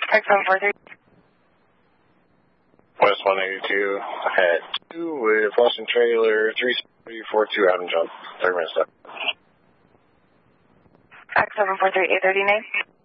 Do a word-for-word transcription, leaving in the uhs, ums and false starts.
X seven four three. West one eighty-two at two with Boston Trailer three three four two Adam John. thirty minutes left. X seven four three eight thirty name.